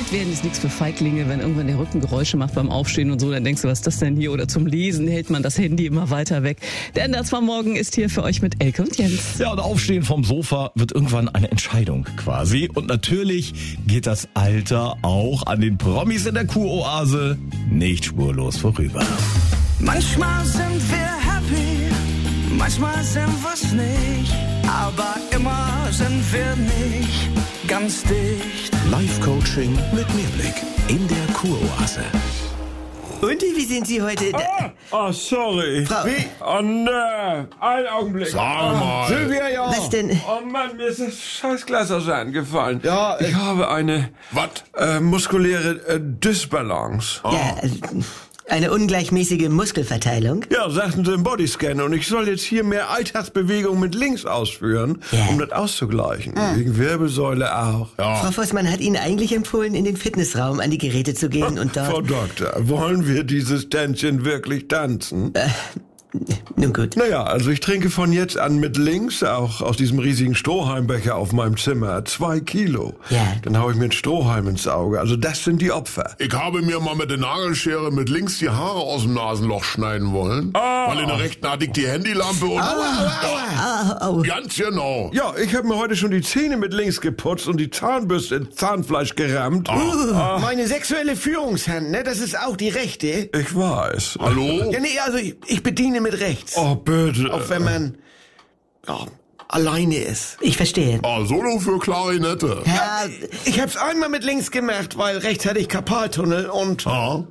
Bett werden ist nichts für Feiglinge. Wenn irgendwann der Rücken Geräusche macht beim Aufstehen und so, dann denkst du, was ist das denn hier? Oder zum Lesen hält man das Handy immer weiter weg. Denn das war morgen ist hier für euch mit Elke und Jens. Ja, und Aufstehen vom Sofa wird irgendwann eine Entscheidung quasi. Und natürlich geht das Alter auch an den Promis in der Kuroase nicht spurlos vorüber. Manchmal sind wir happy, manchmal sind wir's nicht, aber immer sind wir nicht ganz dicht. Live-Coaching mit Mehrblick in der Kuroase. Und wie sind Sie heute? Oh, sorry. Frau. Wie? Oh, ne. Einen Augenblick. Sag mal. Silvia, ja. Was denn? Oh Mann, mir ist das scheiß Glas aus der Hand gefallen. Ja, ich habe eine Was? muskuläre Dysbalance. Ja, eine ungleichmäßige Muskelverteilung. Ja, sagten sie im Bodyscan. Und ich soll jetzt hier mehr Alltagsbewegung mit links ausführen, Ja. um das auszugleichen. Wegen Wirbelsäule auch. Frau Vossmann hat Ihnen eigentlich empfohlen, in den Fitnessraum an die Geräte zu gehen und Frau dort... Doktor, wollen wir dieses Tänzchen wirklich tanzen? Nun gut. Naja, also ich trinke von jetzt an mit links, auch aus diesem riesigen Strohhalmbecher auf meinem Zimmer, 2 Kilo. Ja. Dann hau ich mir ein Strohhalm ins Auge. Also das sind die Opfer. Ich habe mir mal mit der Nagelschere mit links die Haare aus dem Nasenloch schneiden wollen. Weil in der rechten hatte ich die Handylampe und... Au. Ganz genau. Ja, ich habe mir heute schon die Zähne mit links geputzt und die Zahnbürste ins Zahnfleisch gerammt. Meine sexuelle Führungshand, ne, das ist auch die rechte. Ich weiß. Hallo? Ja, nee, also ich bediene mit rechts. Oh, bitte. Auch wenn man alleine ist. Ich verstehe. Solo für Klarinette. Ja, Ich hab's einmal mit links gemacht, weil rechts hatte ich Karpaltunnel und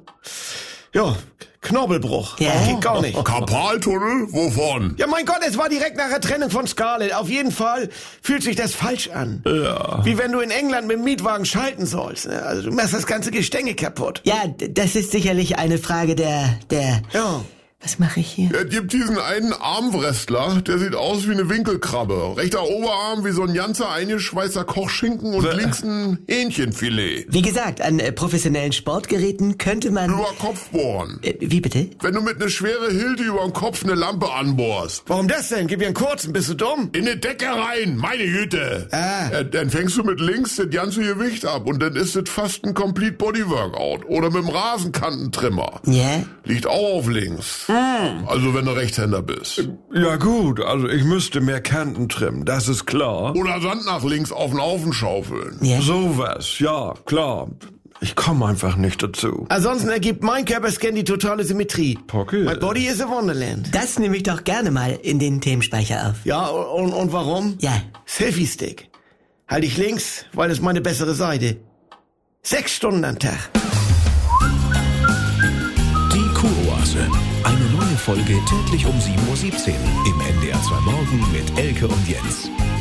Knorpelbruch. Ja. Geht gar nicht. Karpaltunnel? Wovon? Ja, mein Gott, es war direkt nach der Trennung von Scarlett. Auf jeden Fall fühlt sich das falsch an. Ja. Wie wenn du in England mit dem Mietwagen schalten sollst. Ne? Also du machst das ganze Gestänge kaputt. ja, das ist sicherlich eine Frage der... Ja. Was mache ich hier? Es gibt diesen einen Armwrestler, der sieht aus wie eine Winkelkrabbe. Rechter Oberarm wie so ein ganzer eingeschweißter Kochschinken und links ein Hähnchenfilet. Wie gesagt, an professionellen Sportgeräten könnte man... Über Kopf bohren. Wie bitte? Wenn du mit ne schwere Hilde über den Kopf eine Lampe anbohrst. Warum das denn? Gib mir einen kurzen, bist du dumm? In die Decke rein, meine Güte. Dann fängst du mit links das ganze Gewicht ab und dann ist es fast ein Complete Body Workout. Oder mit dem Rasenkantentrimmer. Ja? Liegt auch auf links. Also wenn du Rechtshänder bist. Ja gut, also ich müsste mehr Kanten trimmen, das ist klar. Oder Sand nach links auf den Haufen schaufeln. Ja. Sowas, ja, klar. Ich komme einfach nicht dazu. Ansonsten ergibt mein Körperscan die totale Symmetrie. Pocky. My body is a wonderland. Das nehme ich doch gerne mal in den Themenspeicher auf. Ja, und warum? Ja. Selfie-Stick. Halt ich links, weil das ist meine bessere Seite. 6 Stunden am Tag. Die Kuroase. Eine neue Folge täglich um 7:17 Uhr im NDR 2 Morgen mit Elke und Jens.